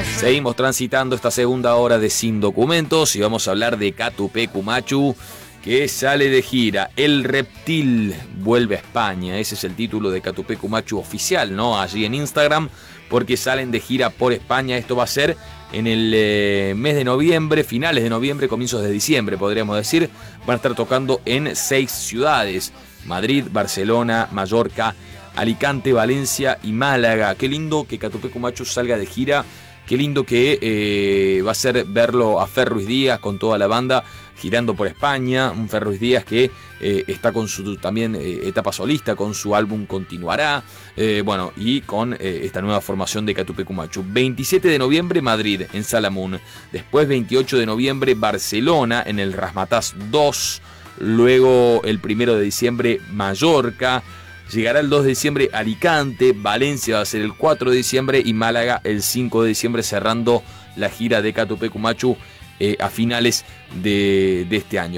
Seguimos transitando esta segunda hora de Sin Documentos y vamos a hablar de Catupecu Machu, que sale de gira. El Reptil vuelve a España. Ese es el título de Catupecu Machu oficial, ¿no? Allí en Instagram, porque salen de gira por España. Esto va a ser en el mes de noviembre, finales de noviembre, comienzos de diciembre, podríamos decir. Van a estar tocando en 6 ciudades: Madrid, Barcelona, Mallorca, Alicante, Valencia y Málaga. Qué lindo que Catupecu Machu salga de gira. Qué lindo que va a ser verlo a Fer Ruiz Díaz con toda la banda girando por España. Un Fer Ruiz Díaz que está con su también etapa solista, con su álbum Continuará. Bueno, y con esta nueva formación de Catupecu Machu. 27 de noviembre Madrid en Salamún. Después 28 de noviembre Barcelona en el Razzmatazz 2. Luego el 1 de diciembre Mallorca. Llegará el 2 de diciembre Alicante, Valencia va a ser el 4 de diciembre y Málaga el 5 de diciembre, cerrando la gira de Catupecu Machu a finales de este año.